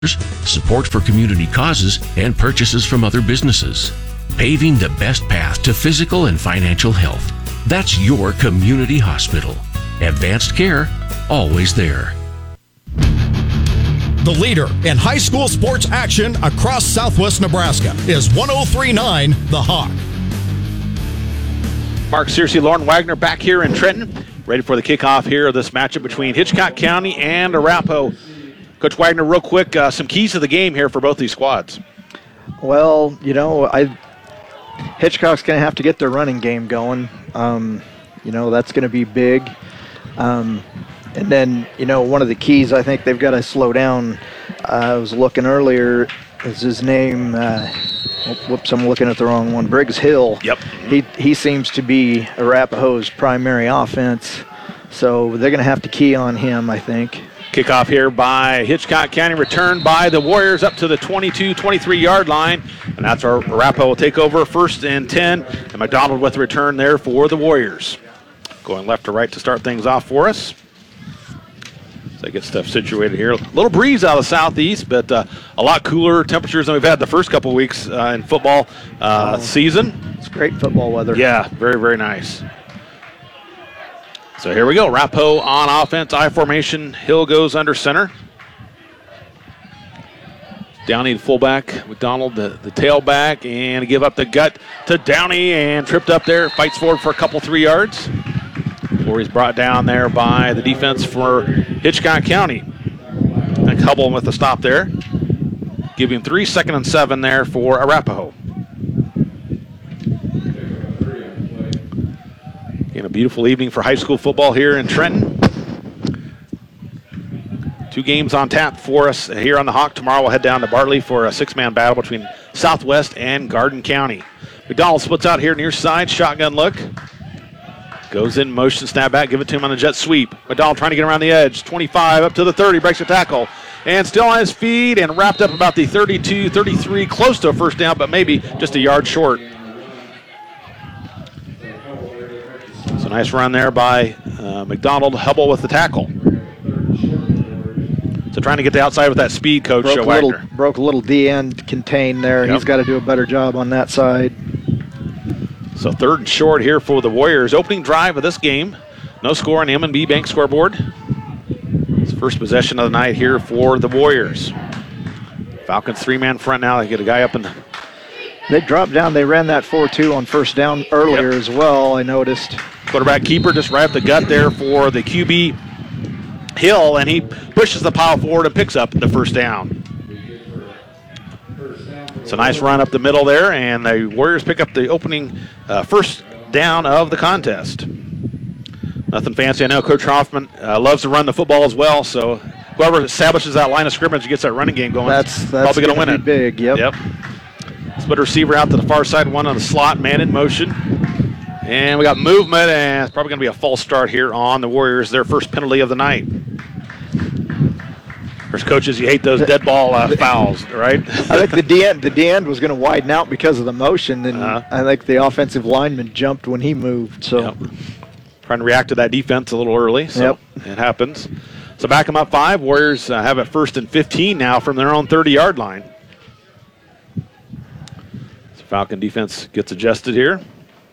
support for community causes, and purchases from other businesses. Paving the best path to physical and financial health. That's your community hospital. Advanced care, always there. The leader in high school sports action across Southwest Nebraska is 103.9 The Hawk. Mark Searcy, Lauren Wagner back here in Trenton, ready for the kickoff here of this matchup between Hitchcock County and Arapahoe. Coach Wagner, real quick, some keys to the game here for both these squads. Well, Hitchcock's going to have to get their running game going. That's going to be big. And then, one of the keys, I think they've got to slow down. I was looking earlier, is his name, whoops, I'm looking at the wrong one, Briggs Hill. Yep. He seems to be Arapahoe's primary offense, so they're going to have to key on him, I think. Kickoff here by Hitchcock County, returned by the Warriors up to the 23-yard line. And that's where Arapahoe will take over, 1st and 10. And McDonald with the return there for the Warriors. Going left to right to start things off for us. So they get stuff situated here. A little breeze out of the southeast, but a lot cooler temperatures than we've had the first couple weeks in football season. It's great football weather. Yeah, very, very nice. So here we go. Arapahoe on offense, I formation. Hill goes under center. Downey, the fullback. McDonald, the tailback, and give up the gut to Downey, and tripped up there. Fights forward for a couple, 3 yards. Before he's brought down there by the defense for Hitchcock County. And Hubble with the stop there. Give him 3, 2nd and 7 there for Arapahoe. Again, a beautiful evening for high school football here in Trenton. 2 games on tap for us here on the Hawk. Tomorrow we'll head down to Bartley for a 6-man battle between Southwest and Garden County. McDonald splits out here near side, shotgun look. Goes in motion, snap back, give it to him on a jet sweep. McDonald trying to get around the edge. 25 up to the 30, breaks the tackle. And still on his feet and wrapped up about the 32, 33, close to a first down, but maybe just a yard short. So nice run there by McDonald. Hubble with the tackle. So trying to get the outside with that speed, Coach Wagner. Broke a little D-end contain there. Yep. He's got to do a better job on that side. So 3rd and short here for the Warriors. Opening drive of this game. No score on the M&B Bank scoreboard. It's the first possession of the night here for the Warriors. Falcons 3-man front now. They get a guy up in the... They dropped down. They ran that 4-2 on first down earlier as well, I noticed. Quarterback keeper just right up the gut there for the QB Hill, and he pushes the pile forward and picks up the first down. It's a nice run up the middle there, and the Warriors pick up the opening first down of the contest. Nothing fancy. I know Coach Hoffman loves to run the football as well, so whoever establishes that line of scrimmage gets that running game going, that's probably going to win it. Big, yep. Split receiver out to the far side, one on the slot, man in motion. And we got movement, and it's probably going to be a false start here on the Warriors, their first penalty of the night. There's coaches, you hate those dead ball fouls, right? I think the D-end was going to widen out because of the motion, and I think the offensive lineman jumped when he moved. So trying to react to that defense a little early, so it happens. So back them up 5. Warriors have it 1st and 15 now from their own 30-yard line. So Falcon defense gets adjusted here.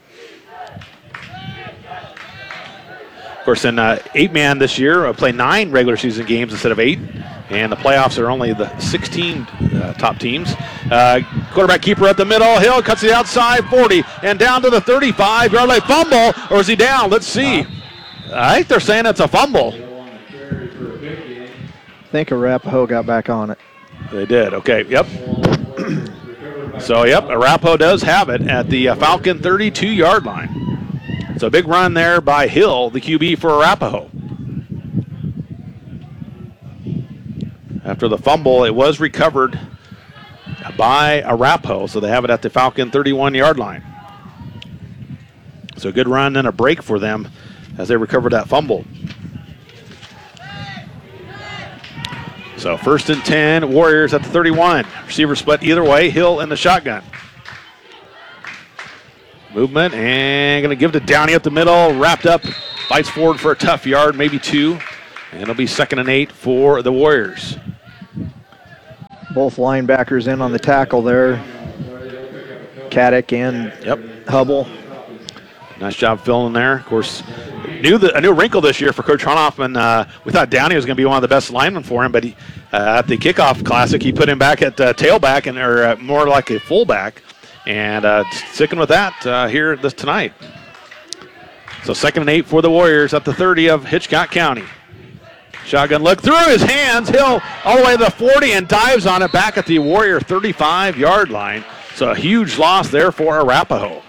Of course, in 8-man this year, I play 9 regular season games instead of 8. And the playoffs are only the 16 top teams. Quarterback keeper at the middle. Hill cuts the outside, 40, and down to the 35-yard line. Fumble, or is he down? Let's see. I think they're saying it's a fumble. I think Arapahoe got back on it. They did. Okay, yep. So, Arapahoe does have it at the Falcon 32-yard line. So a big run there by Hill, the QB for Arapahoe. After the fumble, it was recovered by Arapahoe, so they have it at the Falcon 31-yard line. So a good run and a break for them as they recovered that fumble. So 1st and 10, Warriors at the 31. Receiver split either way, Hill in the shotgun. Movement, and going to give it to Downey up the middle, wrapped up, fights forward for a tough yard, maybe 2. And it'll be 2nd and 8 for the Warriors. both linebackers in on the tackle there. Caddick and Hubble. Nice job filling there. Of course, a new wrinkle this year for Coach Hoffman. We thought Downey was going to be one of the best linemen for him, but at the kickoff classic, he put him back at tailback or more like a fullback, and sticking with that here tonight. So 2nd and 8 for the Warriors at the 30 of Hitchcock County. Shotgun look through his hands. Hill all the way to the 40 and dives on it back at the Warrior 35-yard line. So a huge loss there for Arapahoe.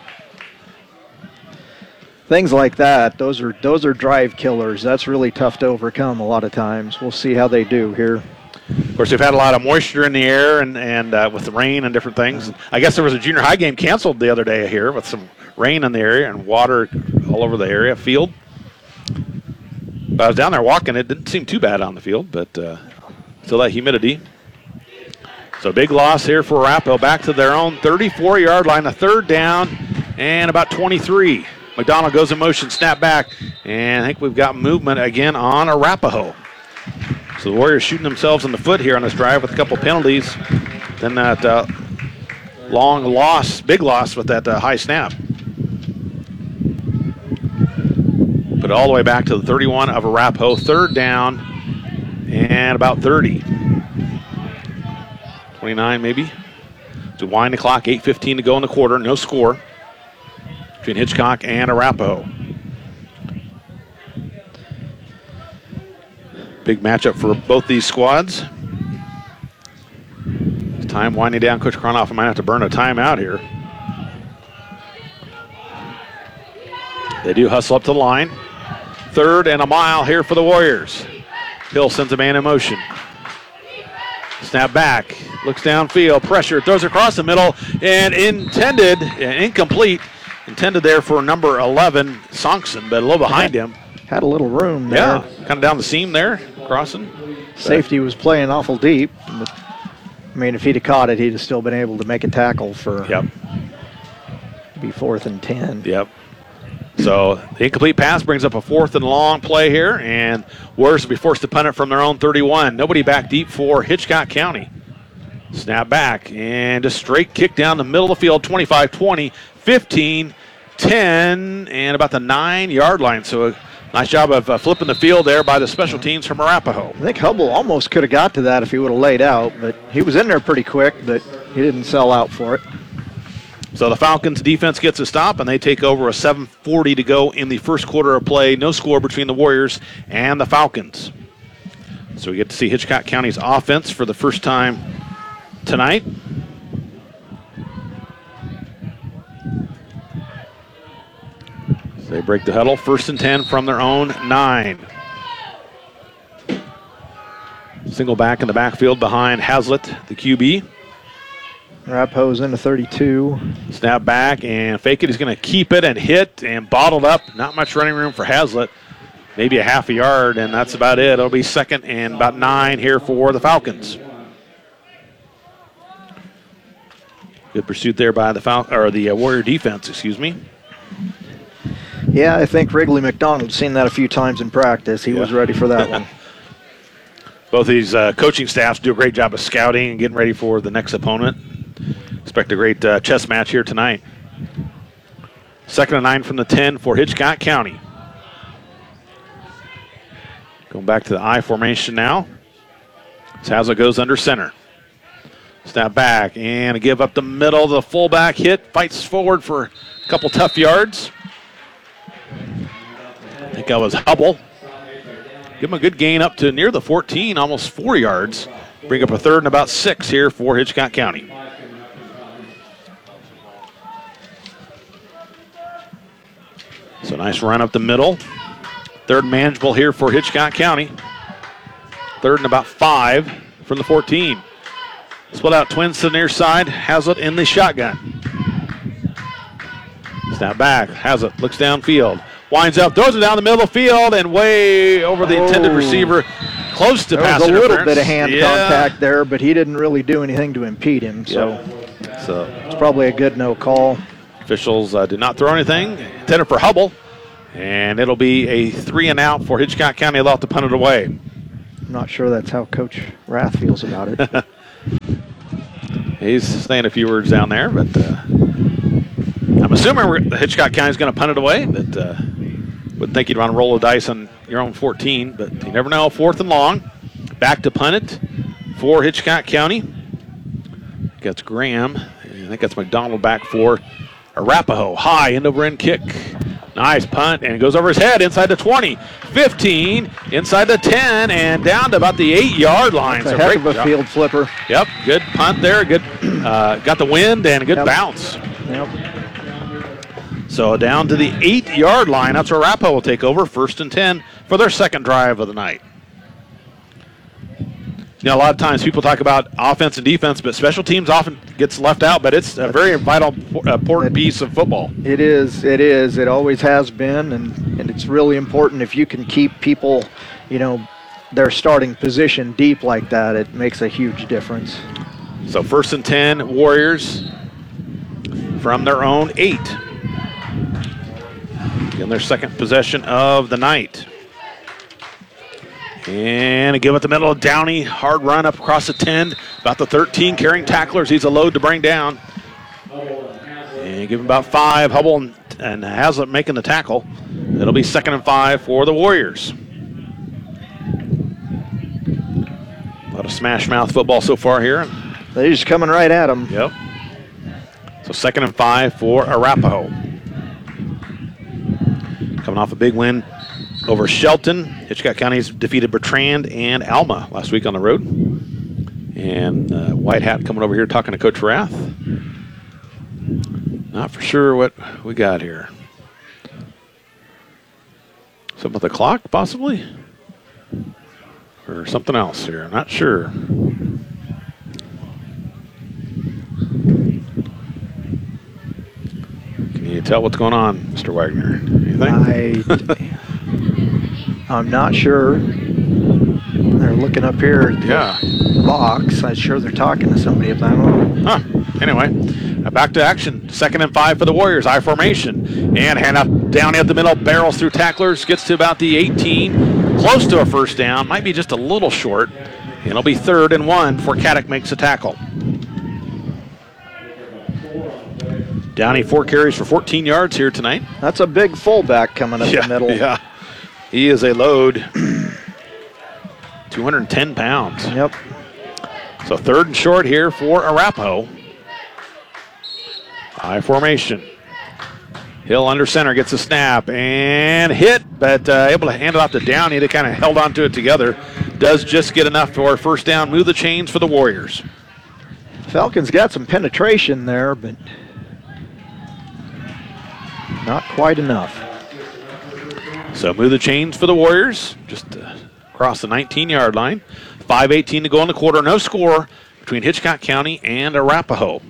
Things like that, those are drive killers. That's really tough to overcome a lot of times. We'll see how they do here. Of course, they've had a lot of moisture in the air and with the rain and different things. I guess there was a junior high game canceled the other day here with some rain in the area and water all over the area field. But I was down there walking. It didn't seem too bad on the field, but still that humidity. So big loss here for Arapahoe. Back to their own 34-yard line, a 3rd down and about 23. McDonald goes in motion, snap back, and I think we've got movement again on Arapahoe. So the Warriors shooting themselves in the foot here on this drive with a couple penalties. Then that long loss, big loss with that high snap. Put it all the way back to the 31 of Arapahoe. 3rd down and about 30. 29 maybe. To wind the clock, 8:15 to go in the quarter, no score between Hitchcock and Arapahoe. Big matchup for both these squads. Time winding down. Coach Cronhoff might have to burn a timeout here. They do hustle up to the line. 3rd and a mile here for the Warriors. Hill sends a man in motion. Snap back. Looks downfield. Pressure. Throws across the middle. And incomplete. Intended there for number 11, Sonkson, but a little behind him. Had a little room there. Yeah, kind of down the seam there, crossing. Safety was playing awful deep. But, I mean, if he'd have caught it, he'd have still been able to make a tackle for be 4th and 10. Yep. So the incomplete pass brings up a 4th and long play here, and Warriors will be forced to punt it from their own 31. Nobody back deep for Hitchcock County. Snap back, and just straight kick down the middle of the field, 25, 20, 15, 10, and about the 9-yard line. So a nice job of flipping the field there by the special teams from Arapahoe. I think Hubble almost could have got to that if he would have laid out, but he was in there pretty quick, but he didn't sell out for it. So the Falcons defense gets a stop, and they take over a 7:40 to go in the first quarter of play. No score between the Warriors and the Falcons. So we get to see Hitchcock County's offense for the first time tonight. So they break the huddle. 1st and 10 from their own 9. Single back in the backfield behind Hazlitt, the QB. Arapahoe's into 32. Snap back and fake it. He's going to keep it and hit and bottled up. Not much running room for Hazlitt. Maybe a half a yard, and that's about it. It'll be 2nd and about 9 here for the Falcons. Good pursuit there by the Warrior defense, excuse me. Yeah, I think Wrigley McDonald's seen that a few times in practice. He was ready for that one. Both these coaching staffs do a great job of scouting and getting ready for the next opponent. Expect a great chess match here tonight. 2nd and 9 from the 10 for Hitchcock County. Going back to the I formation now. Hazlitt goes under center. Snap back and a give up the middle. The fullback hit, fights forward for a couple tough yards. I think that was Hubble. Give him a good gain up to near the 14, almost 4 yards. Bring up a 3rd and about 6 here for Hitchcock County. So nice run up the middle. 3rd manageable here for Hitchcock County. 3rd and about 5 from the 14. Split out twins to the near side. Hazlitt in the shotgun. Snap back. Hazlitt looks downfield. Winds up, throws it down the middle of the field, and way over the intended receiver. Close to pass interference. There was a little bit of hand contact there, but he didn't really do anything to impede him. So it's probably a good no call. Officials did not throw anything. Intended for Hubble. And it'll be a 3 and out for Hitchcock County. They'll have to punt it away. I'm not sure that's how Coach Rath feels about it. He's saying a few words down there, but I'm assuming Hitchcock County's going to punt it away, but wouldn't think you'd want to roll a dice on your own 14, but you never know. 4th and long. Back to punt it for Hitchcock County. That's Graham. I think that's McDonald back for Arapahoe. High end over end kick. Nice punt, and it goes over his head inside the 20, 15, inside the 10, and down to about the 8-yard line. That's a heck of a field flipper. Yep, good punt there. Good, got the wind and a good bounce. Yep. So down to the 8-yard line. That's where Arapahoe will take over. 1st and 10 for their second drive of the night. You know, a lot of times people talk about offense and defense, but special teams often gets left out, but it's a very vital, important piece of football. It is. It always has been, and it's really important if you can keep people, you know, their starting position deep like that. It makes a huge difference. So 1st and 10, Warriors from their own 8. In their second possession of the night. And a give it the middle of Downey. Hard run up across the 10. About the 13 carrying tacklers. He's a load to bring down. And give him about 5. Hubble and Haslett making the tackle. It'll be 2nd and 5 for the Warriors. A lot of smash mouth football so far here. They're just coming right at him. Yep. So 2nd and 5 for Arapahoe. Coming off a big win over Shelton. Hitchcock County's defeated Bertrand and Alma last week on the road. And White Hat coming over here talking to Coach Rath. Not for sure what we got here. Something with the clock, possibly? Or something else here, I'm not sure. Can you tell what's going on, Mr. Wagner? Anything? I'm not sure. They're looking up here at the box. I'm sure they're talking to somebody about it. Anyway, back to action. 2nd and 5 for the Warriors. I formation. And hand up down at the middle. Barrels through tacklers. Gets to about the 18. Close to a first down. Might be just a little short. And it'll be 3rd and 1 before Caddick makes a tackle. Downey 4 carries for 14 yards here tonight. That's a big fullback coming up the middle. Yeah, he is a load. 210 pounds. Yep. So 3rd and short here for Arapahoe. I formation. Hill under center gets a snap and hit, but able to hand it off to Downey. They kind of held on to it together. Does just get enough for a first down. Move the chains for the Warriors. Falcons got some penetration there, but not quite enough. So move the chains for the Warriors. Just across the 19-yard line. 5:18 to go in the quarter. No score between Hitchcock County and Arapahoe.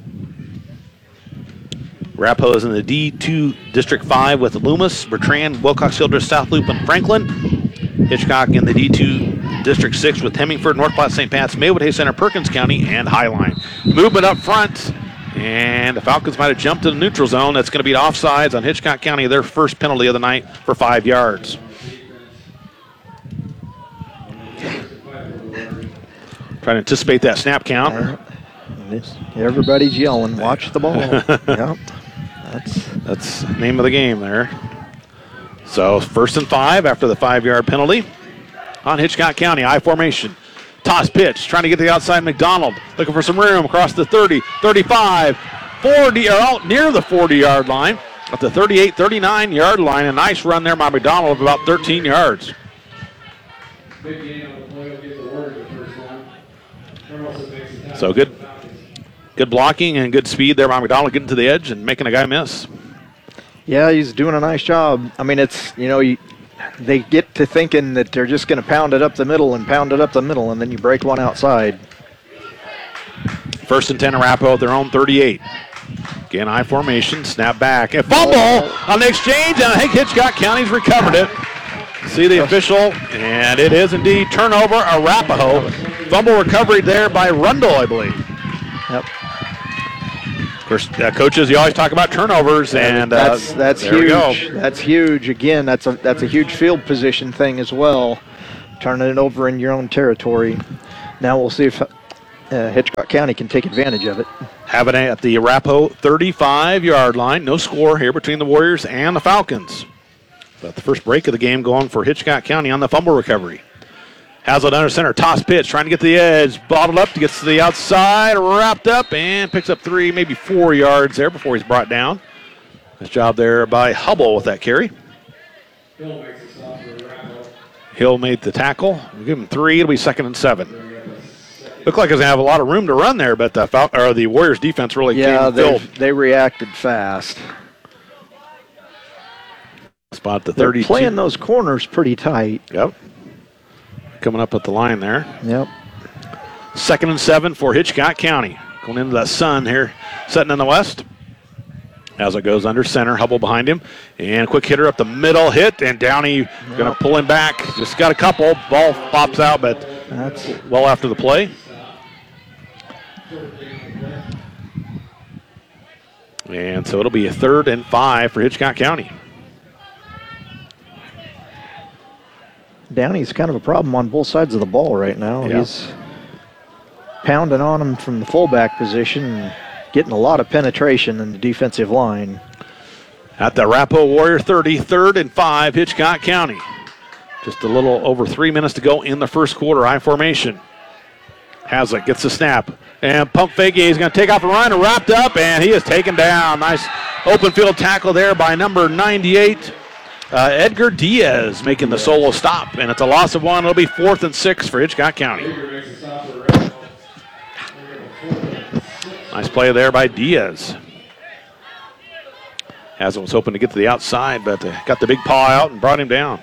Arapahoe is in the D2 District 5 with Loomis, Bertrand, Wilcox-Hildreth, South Loop, and Franklin. Hitchcock in the D2 District 6 with Hemingford, North Platte, St. Pat's, Maywood, Hay Center, Perkins County, and Highline. Movement up front, and the Falcons might have jumped to the neutral zone. That's going to be offsides on Hitchcock County, their first penalty of the night for 5 yards. Trying to anticipate that snap count. Everybody's yelling, watch the ball. Yep. That's the name of the game there. So 1st and 5 after the 5-yard penalty on Hitchcock County. I formation. Toss pitch, trying to get to the outside. McDonald looking for some room across the 30, 35, 40, or out near the 40-yard line. At the 38, 39-yard line. A nice run there by McDonald of about 13 yards. So good blocking and good speed there by McDonald, getting to the edge and making a guy miss. Yeah, he's doing a nice job. I mean, it's, you know, they get to thinking that they're just going to pound it up the middle, and then you break one outside. 1st and 10 Arapahoe at their own 38. Again, I formation, snap back, and fumble on the exchange, and I think Hitchcock County's recovered it. See the official, and it is indeed turnover, Arapahoe. Fumble recovery there by Rundle, I believe. Yep. Of course, coaches, you always talk about turnovers, and that's there huge. we go. That's huge. Again, that's a huge field position thing as well. Turning it over in your own territory. Now we'll see if Hitchcock County can take advantage of it. Having it at the Arapahoe 35-yard line. No score here between the Warriors and the Falcons. But the first break of the game going for Hitchcock County on the fumble recovery. Hazlitt under center, toss pitch, trying to get to the edge, bottled up, gets to the outside, wrapped up, and picks up 3, maybe 4 yards there before he's brought down. Nice job there by Hubble with that carry. Hill made the tackle. We'll give him 3. It'll be 2nd and 7. Looked like he's going to have a lot of room to run there, but the Warriors defense really came filled. They reacted fast. Spot the 32. 32. They're playing those corners pretty tight. Yep. Coming up at the line there. Yep. 2nd and 7 for Hitchcock County. Going into that sun here, setting in the west. As it goes under center, Hubble behind him. And quick hitter up the middle, hit, and Downey going to pull him back. Just got a couple. Ball pops out, but that's well after the play. And so it'll be a 3rd and 5 for Hitchcock County. Downey's kind of a problem on both sides of the ball right now. Yeah. He's pounding on him from the fullback position and getting a lot of penetration in the defensive line. At the Arapahoe Warrior 30, 3rd and 5, Hitchcock County. Just a little over 3 minutes to go in the first quarter. I formation. Hazlitt gets the snap. And pump fake. He's going to take off and run and wrapped up, and he is taken down. Nice open field tackle there by number 98, Edgar Diaz, making the solo stop. And it's a loss of 1. It'll be 4th and 6 for Hitchcock County. Nice play there by Diaz. Hazlitt was hoping to get to the outside, but got the big paw out and brought him down.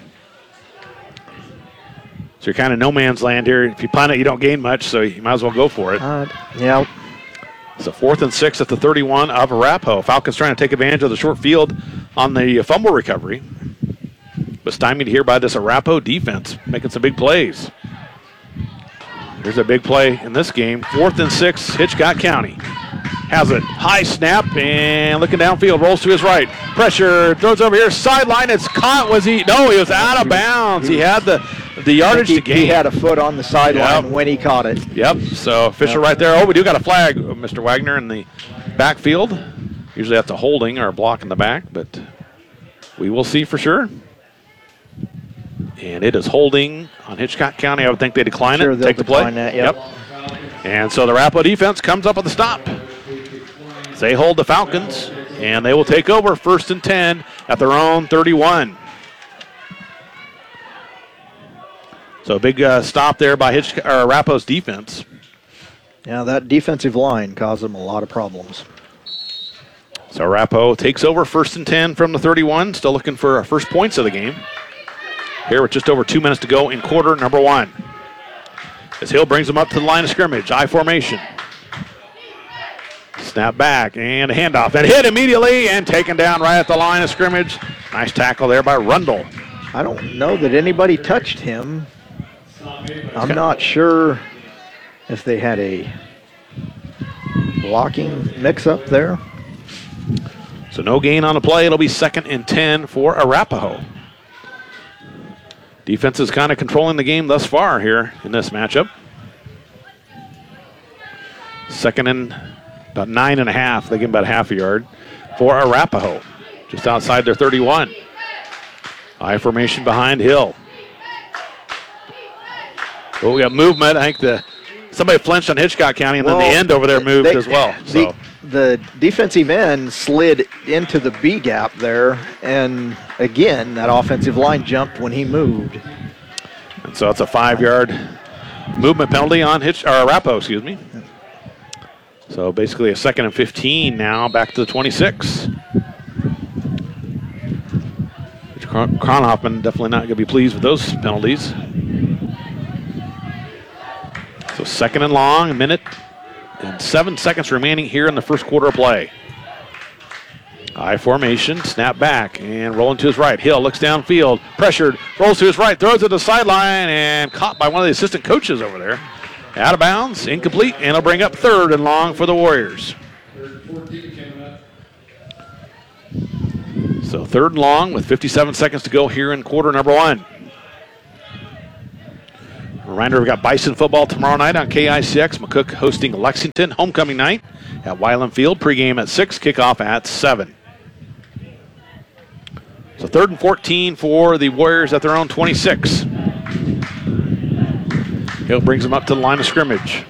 So you're kind of no man's land here. If you punt it, you don't gain much, so you might as well go for it. Yeah. So 4th and 6 at the 31 of Arapahoe. Falcons trying to take advantage of the short field on the fumble recovery. But stymied here by this Arapahoe defense, making some big plays. Here's a big play in this game. 4th and 6, Hitchcock County. Has it, high snap, and looking downfield, rolls to his right. Pressure, throws over here, sideline, it's caught. No, he was out of bounds. He had the yardage to gain. He had a foot on the sideline when he caught it. Yep, so official right there. Oh, we do got a flag, Mr. Wagner, in the backfield. Usually that's a holding or a block in the back, but we will see for sure. And it is holding on Hitchcock County. I would think they decline it, take the play. That, yep. And so the Arapahoe defense comes up with the stop. They hold the Falcons, and they will take over 1st and 10 at their own 31. So a big stop there by Arapahoe's defense. Yeah, that defensive line caused them a lot of problems. So Arapahoe takes over 1st and 10 from the 31, still looking for first points of the game. Here with just over 2 minutes to go in quarter number 1. As Hill brings them up to the line of scrimmage, I formation. Snap back and a handoff and hit immediately and taken down right at the line of scrimmage. Nice tackle there by Rundle. I don't know that anybody touched him. I'm not sure if they had a blocking mix-up there. So no gain on the play. It'll be 2nd and 10 for Arapahoe. Defense is kind of controlling the game thus far here in this matchup. 2nd and about 9.5. They give about half a yard for Arapahoe. Just outside their 31. I formation behind Hill. Oh, we got movement. I think somebody flinched on Hitchcock County, and then the end over there moved as well. So the defensive end slid into the B gap there, and again, that offensive line jumped when he moved. And so it's a 5-yard movement penalty on Arapahoe, excuse me. So basically a 2nd and 15 now, back to the 26. Kronhoffman definitely not going to be pleased with those penalties. So 2nd and long, a minute and 7 seconds remaining here in the first quarter of play. I formation, snap back, and rolling to his right. Hill looks downfield, pressured, rolls to his right, throws to the sideline, and caught by one of the assistant coaches over there. Out of bounds, incomplete, and it'll bring up 3rd and long for the Warriors. So 3rd and long with 57 seconds to go here in quarter number 1. Reminder, we've got Bison football tomorrow night on KICX. McCook hosting Lexington. Homecoming night at Weiland Field. Pregame at 6, kickoff at 7. So 3rd and 14 for the Warriors at their own 26. Hill brings them up to the line of scrimmage.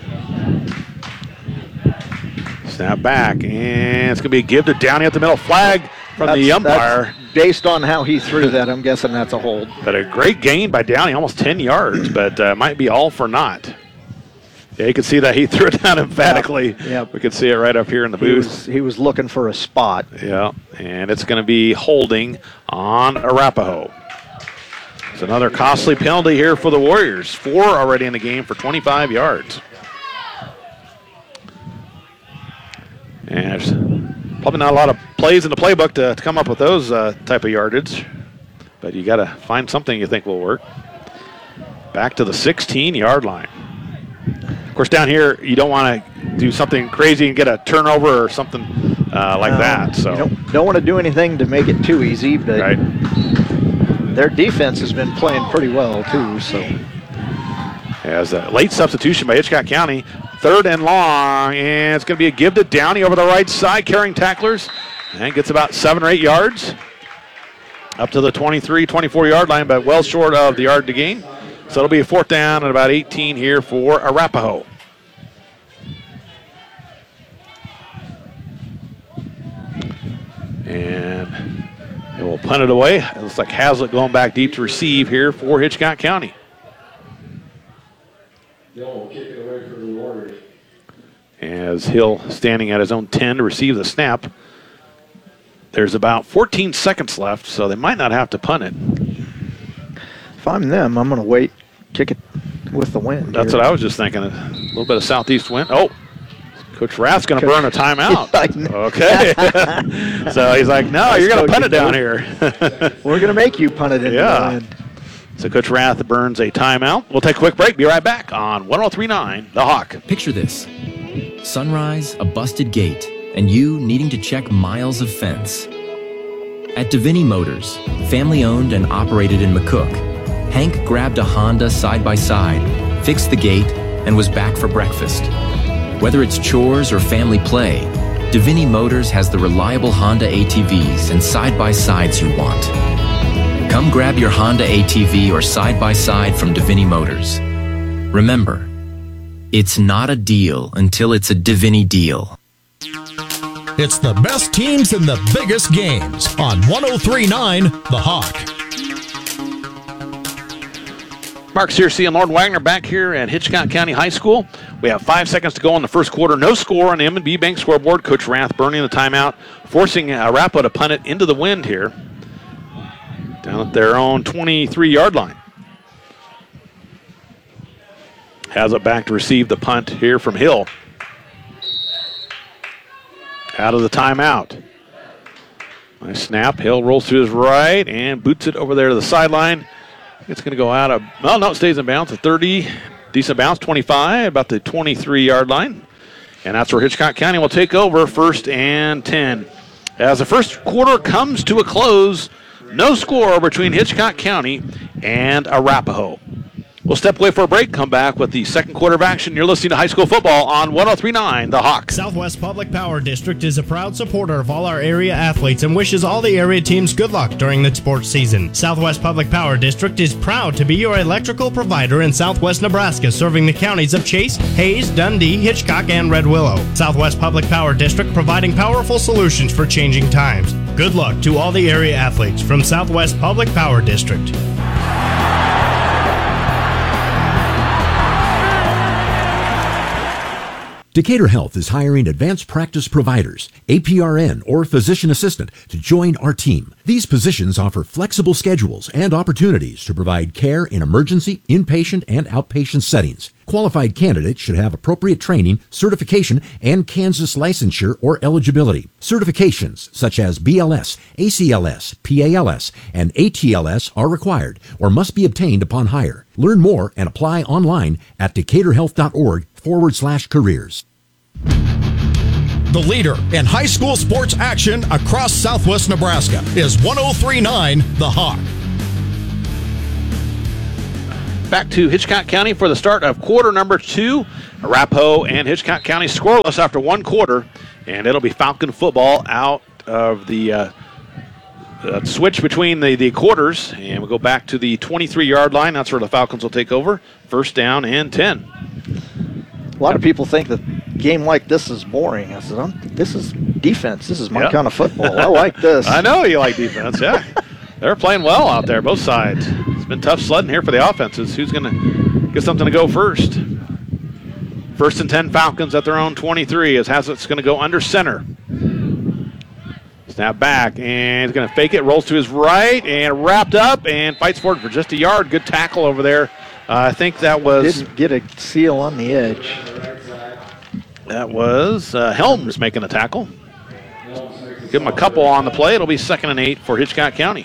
Snap back, and it's going to be a give to Downey at the middle. Flag from the umpire. Based on how he threw that, I'm guessing that's a hold. But a great gain by Downey, almost 10 yards, but might be all for naught. Yeah, you can see that he threw it down emphatically. Yep. We can see it right up here in the booth. He was looking for a spot. Yeah, and it's going to be holding on Arapahoe. It's another costly penalty here for the Warriors. 4 already in the game for 25 yards. And there's probably not a lot of plays in the playbook to come up with those type of yardage. But you got to find something you think will work. Back to the 16-yard line. Of course, down here, you don't want to do something crazy and get a turnover or something like that. So you don't want to do anything to make it too easy, but right. Their defense has been playing pretty well, too. So as a late substitution by Hitchcock County, 3rd and long, and it's going to be a give to Downey over the right side, carrying tacklers, and gets about 7 or 8 yards up to the 23, 24-yard line, but well short of the yard to gain. So it'll be a 4th down and about 18 here for Arapahoe. And it will punt it away. It looks like Hazlitt going back deep to receive here for Hitchcock County. Hill will kick it away for the Warriors. As Hill standing at his own 10 to receive the snap. There's about 14 seconds left, so they might not have to punt it. If I'm them, I'm going to wait, kick it with the wind. That's what I was just thinking. A little bit of southeast wind. Oh, Coach Rath's going to burn a timeout. Okay. So he's like, no, you're going to punt it down here. We're going to make you punt it in the wind. So Coach Rath burns a timeout. We'll take a quick break. Be right back on 103.9 The Hawk. Picture this. Sunrise, a busted gate, and you needing to check miles of fence. At Davini Motors, family-owned and operated in McCook, Hank grabbed a Honda side-by-side, fixed the gate, and was back for breakfast. Whether it's chores or family play, Davini Motors has the reliable Honda ATVs and side-by-sides you want. Come grab your Honda ATV or side-by-side from Davini Motors. Remember, it's not a deal until it's a Davini deal. It's the best teams in the biggest games on 103.9 The Hawk. Mark Searcy and Lauren Wagner back here at Hitchcock County High School. We have 5 seconds to go in the first quarter. No score on the M&B Bank scoreboard. Coach Rath burning the timeout, forcing Arapahoe to punt it into the wind here. Down at their own 23-yard line. Has it back to receive the punt here from Hill. Out of the timeout. Nice snap. Hill rolls to his right and boots it over there to the sideline. It's going to go out of, well, no, it stays in bounds at 30. Decent bounce, 25, about the 23-yard line. And that's where Hitchcock County will take over, 1st and 10. As the first quarter comes to a close, no score between Hitchcock County and Arapahoe. We'll step away for a break, come back with the second quarter of action. You're listening to high school football on 103.9 The Hawk. Southwest Public Power District is a proud supporter of all our area athletes and wishes all the area teams good luck during the sports season. Southwest Public Power District is proud to be your electrical provider in Southwest Nebraska, serving the counties of Chase, Hayes, Dundee, Hitchcock, and Red Willow. Southwest Public Power District providing powerful solutions for changing times. Good luck to all the area athletes from Southwest Public Power District. Decatur Health is hiring advanced practice providers, APRN or physician assistant, to join our team. These positions offer flexible schedules and opportunities to provide care in emergency, inpatient, and outpatient settings. Qualified candidates should have appropriate training, certification, and Kansas licensure or eligibility. Certifications such as BLS, ACLS, PALS, and ATLS are required or must be obtained upon hire. Learn more and apply online at decaturhealth.org/careers. The leader in high school sports action across Southwest Nebraska is 103.9 The Hawk. back to Hitchcock County for the start of quarter number 2. Arapahoe and Hitchcock County scoreless after 1 quarter, and it'll be Falcon football out of the switch between the quarters, and we'll go back to the 23-yard line. That's where the Falcons will take over. First down and 10. A lot of people think that a game like this is boring. I said, this is defense. This is my kind of football. I like this. I know you like defense, yeah. They're playing well out there, both sides. It's been tough sledding here for the offenses. Who's going to get something to go first? First and 10 Falcons at their own 23 as Hazlitt's going to go under center. Snap back, and he's going to fake it, rolls to his right, and wrapped up, and fights forward for just a yard. Good tackle over there. I think that was... Didn't get a seal on the edge. That was Helms making the tackle. Give him a couple on the play. It'll be 2nd and 8 for Hitchcock County.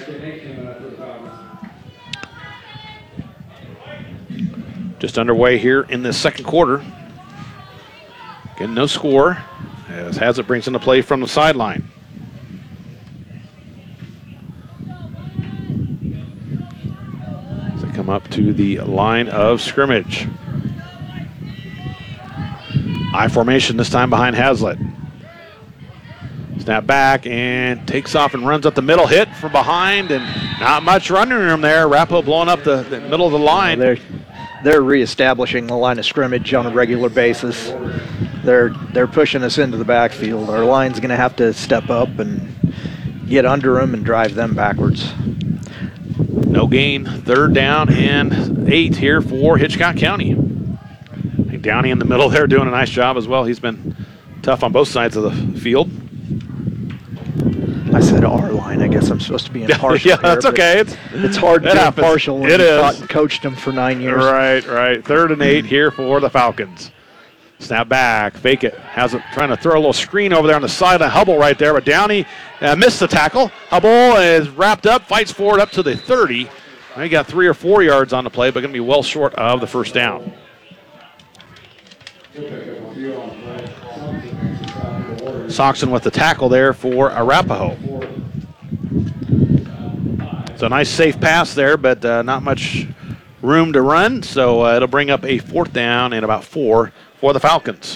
Just underway here in the second quarter. Again, no score as Hazlitt brings into play from the sideline. As they come up to the line of scrimmage. I formation this time behind Hazlitt. Snap back and takes off and runs up the middle, hit from behind, and not much running room there. Arapahoe blowing up the middle of the line. They're reestablishing the line of scrimmage on a regular basis. They're pushing us into the backfield. Our line's going to have to step up and get under them and drive them backwards. No gain. 3rd down and 8 here for Hitchcock County. I think Downey in the middle there doing a nice job as well. He's been tough on both sides of the field. I said our line. I guess I'm supposed to be impartial. Yeah, that's okay. It's hard to be impartial when you taught and coached them for 9 years. Right. 3rd and 8 here for the Falcons. Snap back, fake it. Has it trying to throw a little screen over there on the side of Hubble right there, but Downey missed the tackle. Hubble is wrapped up, fights forward up to the 30. He got 3 or 4 yards on the play, but going to be well short of the first down. Soxon with the tackle there for Arapahoe. So nice safe pass there, but not much room to run. So it'll bring up a 4th down and about 4 for the Falcons.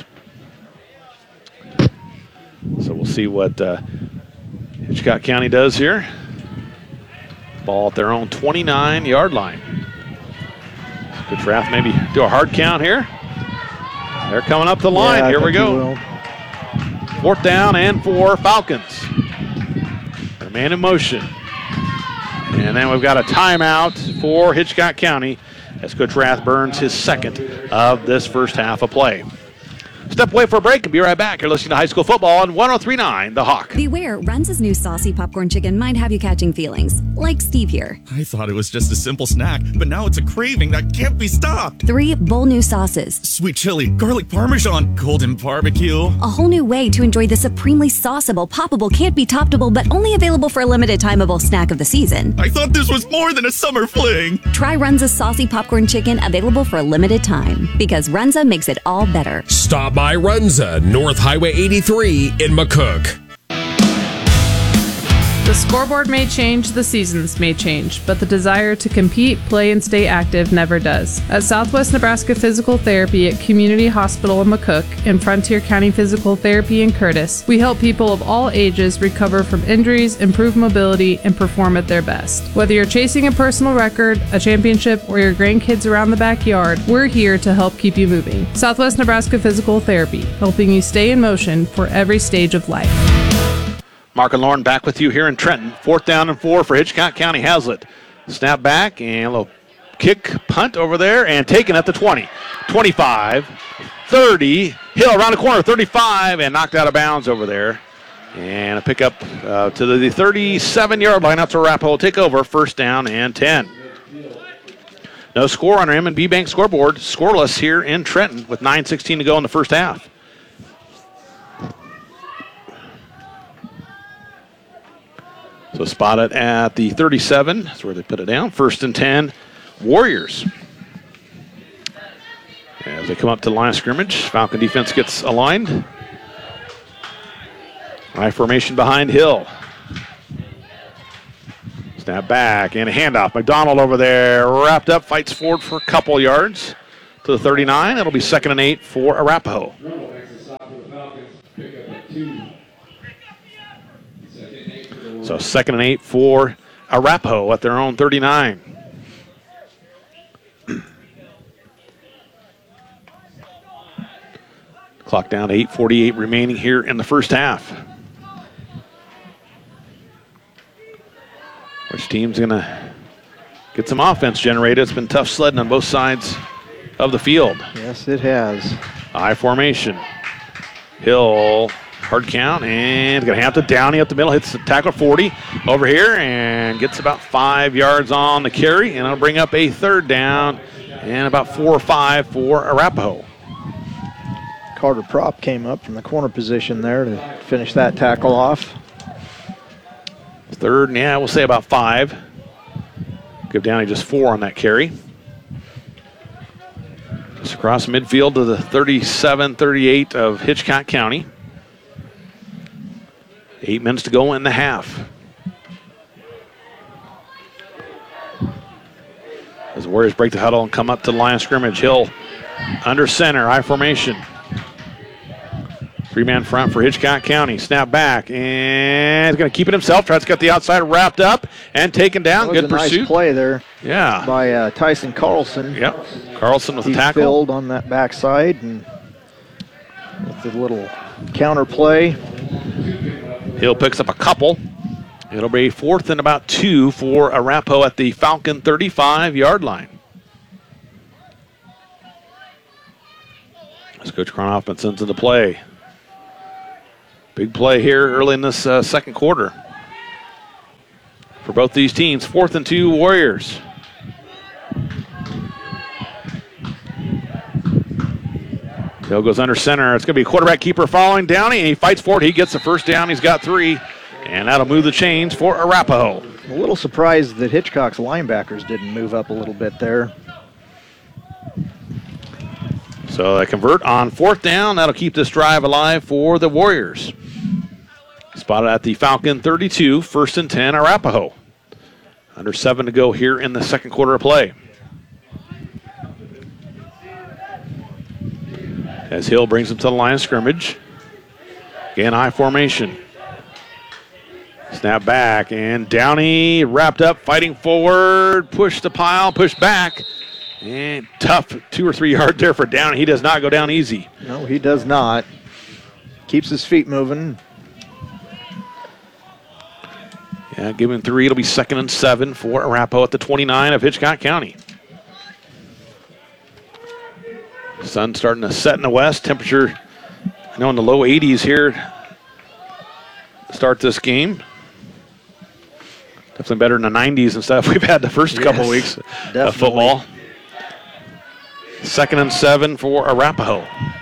So we'll see what Hitchcock County does here. Ball at their own 29-yard line. Good draft, maybe do a hard count here. They're coming up the line. Here we go. 4th down and 4 Falcons. They're man in motion. And then we've got a timeout for Hitchcock County as Coach Rathburns his 2nd of this first half of play. Step away for a break and be right back. You're listening to high school football on 103.9 The Hawk. Beware, Runza's new saucy popcorn chicken might have you catching feelings, like Steve here. I thought it was just a simple snack, but now it's a craving that can't be stopped. 3 bold new sauces. Sweet chili, garlic parmesan, golden barbecue. A whole new way to enjoy the supremely sauceable, poppable, can't be toppable, but only available for a limited timeable snack of the season. I thought this was more than a summer fling. Try Runza's saucy popcorn chicken, available for a limited time, because Runza makes it all better. Stop by Runza, North Highway 83 in McCook. The scoreboard may change, the seasons may change, but the desire to compete, play, and stay active never does. At Southwest Nebraska Physical Therapy at Community Hospital in McCook and Frontier County Physical Therapy in Curtis, we help people of all ages recover from injuries, improve mobility, and perform at their best. Whether you're chasing a personal record, a championship, or your grandkids around the backyard, we're here to help keep you moving. Southwest Nebraska Physical Therapy, helping you stay in motion for every stage of life. Mark and Lauren back with you here in Trenton. 4th down and 4 for Hitchcock County. Hazlitt. Snap back and a little kick punt over there and taken at the 20. 25, 30. Hill around the corner, 35, and knocked out of bounds over there. And a pickup to the 37-yard line. That's where Arapahoe will take over. 1st down and 10. No score on our M&B Bank scoreboard. Scoreless here in Trenton with 9:16 to go in the first half. So spotted at the 37. That's where they put it down. 1st and 10, Warriors. As they come up to the line of scrimmage, Falcon defense gets aligned. I formation behind Hill. Snap back and a handoff. McDonald over there, wrapped up, fights forward for a couple yards to the 39. It'll be 2nd and 8 for Arapahoe. So 2nd and 8 for Arapahoe at their own 39. Clock down to 8:48 remaining here in the first half. Which team's going to get some offense generated? It's been tough sledding on both sides of the field. Yes, it has. I formation. Hill, hard count, and going to have to Downey up the middle. Hits the tackle 40 over here and gets about 5 yards on the carry. And it'll bring up a 3rd down and about 4 or 5 for Arapahoe. Carter Prop came up from the corner position there to finish that tackle off. 3rd, yeah, we'll say about 5. Give Downey just 4 on that carry. Just across midfield to the 37-38 of Hitchcock County. 8 minutes to go in the half. As the Warriors break the huddle and come up to the line of scrimmage, Hill under center, I formation. 3-man front for Hitchcock County. Snap back, and he's going to keep it himself. Tries to get the outside wrapped up and taken down. Good pursuit. Nice play there. Yeah. By Tyson Carlson. Yep. Carlson with the tackle. He filled on that backside and with the little counter play. Hill picks up a couple. It'll be 4th and about 2 for Arapahoe at the Falcon 35-yard line. As Coach Kronhoffman sends in the play. Big play here early in this second quarter for both these teams. 4th and 2 Warriors. Hill goes under center. It's going to be quarterback keeper following Downey, and he fights for it. He gets the 1st down. He's got 3, and that'll move the chains for Arapahoe. A little surprised that Hitchcock's linebackers didn't move up a little bit there. So they convert on 4th down. That'll keep this drive alive for the Warriors. Spotted at the Falcon 32, 1st and 10, Arapahoe. Under 7 to go here in the second quarter of play. As Hill brings him to the line of scrimmage. Again, I formation. Snap back, and Downey wrapped up, fighting forward, push the pile, push back. And tough 2 or 3 yards there for Downey. He does not go down easy. No, he does not. Keeps his feet moving. Yeah, give him 3. It'll be 2nd and 7 for Arapahoe at the 29 of Hitchcock County. Sun starting to set in the west. Temperature, I know, in the low 80s here to start this game. Definitely better than the 90s and stuff we've had the first couple weeks of football. 2nd and 7 for Arapahoe.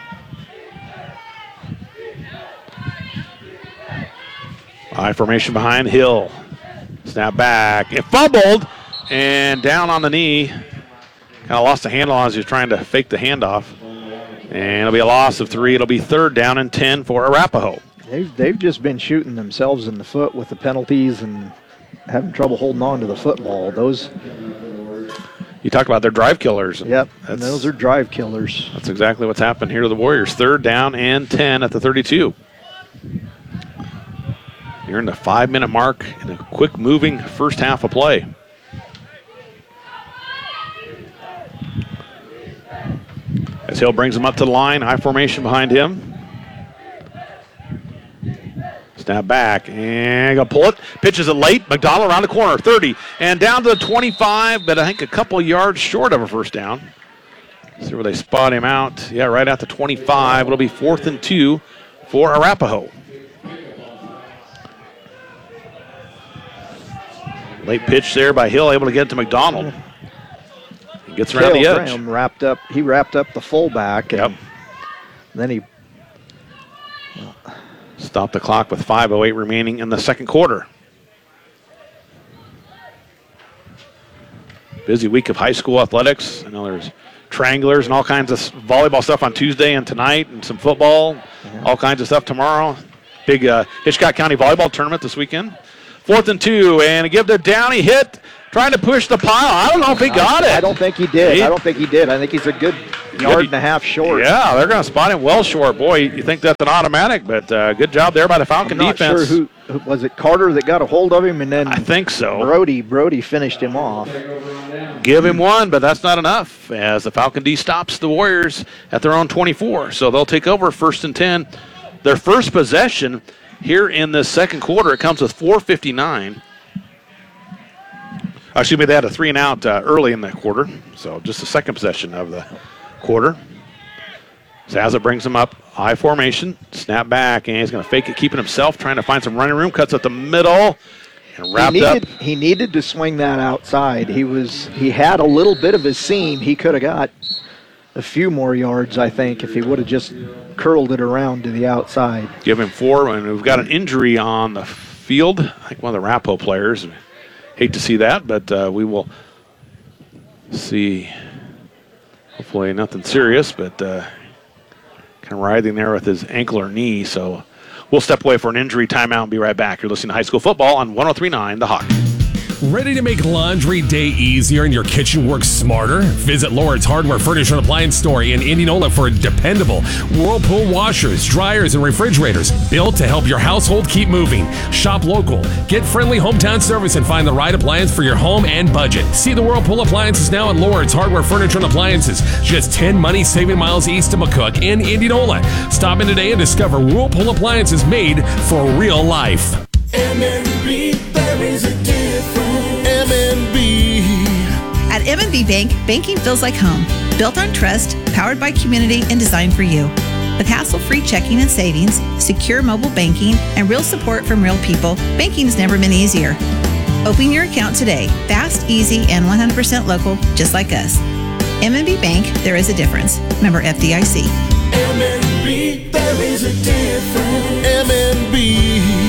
I formation behind Hill. Snap back. It fumbled and down on the knee. Kind of lost the handle as he was trying to fake the handoff. And it'll be a loss of 3. It'll be 3rd down and 10 for Arapahoe. They've just been shooting themselves in the foot with the penalties and having trouble holding on to the football. Those. You talk about their drive killers. Yep, and those are drive killers. That's exactly what's happened here to the Warriors. 3rd down and 10 at the 32. You're in the 5-minute mark in a quick moving first half of play. As Hill brings him up to the line, high formation behind him. Snap back, and gonna pull it. Pitches it late. McDonald around the corner, 30, and down to the 25, but I think a couple yards short of a 1st down. See where they spot him out. Yeah, right at the 25. It'll be 4th and 2 for Arapahoe. Late pitch there by Hill, able to get it to McDonald. He gets around the edge. Graham wrapped up the fullback. Yep. Then he stopped the clock with 5:08 remaining in the second quarter. Busy week of high school athletics. I know there's triangulars and all kinds of volleyball stuff on Tuesday and tonight, and some football, all kinds of stuff tomorrow. Big Hitchcock County volleyball tournament this weekend. 4th and 2, and a give to Downey. Hit, trying to push the pile. I don't know if he got it. I don't think he did. I think he's a good yard and a half short. Yeah, they're going to spot him well short. Boy, you think that's an automatic, but good job there by the Falcon defense. I'm not sure who was it, Carter that got a hold of him, and then I think so. Brody finished him off. Give him one, but that's not enough as the Falcon D stops the Warriors at their own 24. So they'll take over 1st and 10. Their first possession here in the second quarter, it comes with 4:59. Excuse me, they had a 3-and-out early in the quarter, so just the second possession of the quarter. Zaza brings him up, high formation, snap back, and he's going to fake it, keeping himself, trying to find some running room, cuts at the middle, and wrapped up. He needed to swing that outside. He had a little bit of his seam. He could have got a few more yards, I think, if he would have just curled it around to the outside. Give him 4, and we've got an injury on the field. I think one of the Rapo players. Hate to see that, but we will see. Hopefully nothing serious, but kind of writhing there with his ankle or knee. So we'll step away for an injury timeout and be right back. You're listening to High School Football on 103.9 The Hawk. Ready to make laundry day easier and your kitchen work smarter? Visit Lord's Hardware Furniture and Appliance Store in Indianola for dependable Whirlpool washers, dryers, and refrigerators built to help your household keep moving. Shop local, get friendly hometown service, and find the right appliance for your home and budget. See the Whirlpool appliances now at Lord's Hardware Furniture and Appliances, just 10 money-saving miles east of McCook in Indianola. Stop in today and discover Whirlpool appliances made for real life. MNB, there is a difference. MNB. At M&B Bank, banking feels like home. Built on trust, powered by community, and designed for you. With hassle-free checking and savings, secure mobile banking, and real support from real people, banking's never been easier. Open your account today. Fast, easy, and 100% local, just like us. M&B Bank, there is a difference. Member FDIC. MNB, there is a difference. MNB.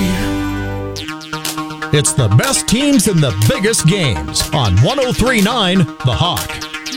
It's the best teams in the biggest games on 103.9 The Hawk.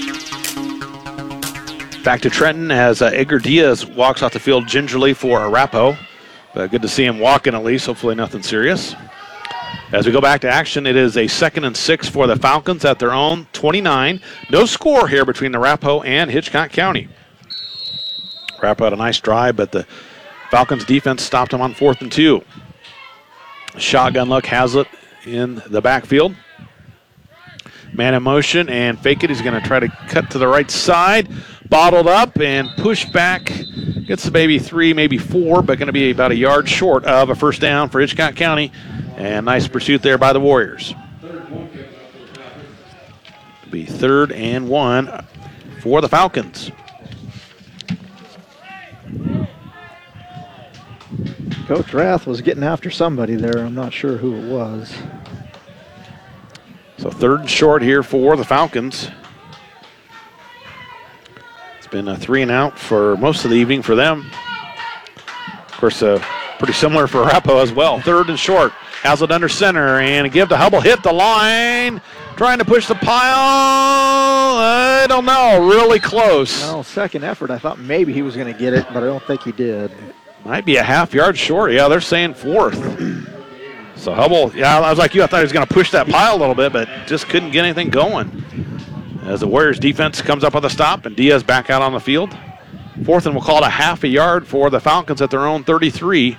Back to Trenton as Edgar Diaz walks off the field gingerly for Arapahoe. But good to see him walking at least. Hopefully nothing serious. As we go back to action, it is a 2nd and 6 for the Falcons at their own 29. No score here between Arapahoe and Hitchcock County. Arapahoe had a nice drive, but the Falcons defense stopped them on 4th and 2. Shotgun look has it in the backfield. Man in motion and fake it. He's going to try to cut to the right side. Bottled up and pushed back. Gets the maybe 3, maybe 4, but going to be about a yard short of a first down for Hitchcock County. And nice pursuit there by the Warriors. It'll be 3rd and 1 for the Falcons. Coach Rath was getting after somebody there. I'm not sure who it was. So 3rd and short here for the Falcons. It's been a 3-and-out for most of the evening for them. Of course, pretty similar for Arapahoe as well. 3rd and short. Has it under center and a give to Hubble. Hit the line. Trying to push the pile. I don't know. Really close. No, second effort. I thought maybe he was going to get it, but I don't think he did. Might be a half yard short. Yeah, they're saying 4th. So Hubble, yeah, I was like you. I thought he was going to push that pile a little bit, but just couldn't get anything going. As the Warriors defense comes up with a stop and Diaz back out on the field. 4th, and we'll call it a half a yard for the Falcons at their own 33.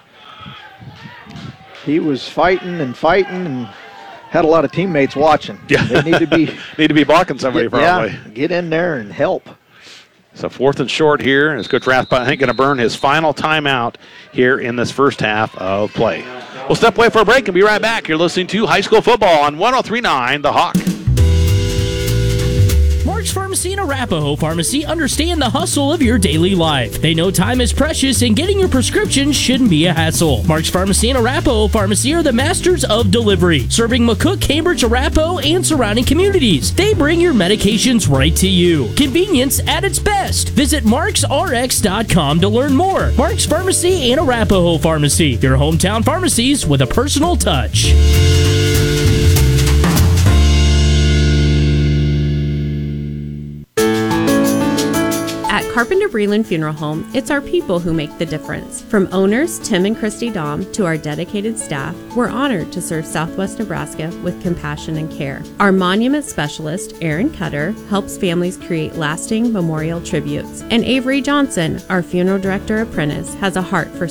He was fighting and had a lot of teammates watching. Yeah. They need to be blocking somebody probably. Yeah, get in there and help. So 4th and short here. As Coach Rath, I think, going to burn his final timeout here in this first half of play. We'll step away for a break and be right back. You're listening to High School Football on 103.9 The Hawk. Mark's Pharmacy and Arapahoe Pharmacy understand the hustle of your daily life. They know time is precious and getting your prescriptions shouldn't be a hassle. Mark's Pharmacy and Arapahoe Pharmacy are the masters of delivery, serving McCook, Cambridge, Arapahoe, and surrounding communities. They bring your medications right to you. Convenience at its best. Visit marksrx.com to learn more. Mark's Pharmacy and Arapahoe Pharmacy, your hometown pharmacies with a personal touch. Carpenter Breland Funeral Home, it's our people who make the difference. From owners Tim and Christy Dahm to our dedicated staff, we're honored to serve Southwest Nebraska with compassion and care. Our monument specialist, Aaron Cutter, helps families create lasting memorial tributes. And Avery Johnson, our funeral director apprentice, has a heart for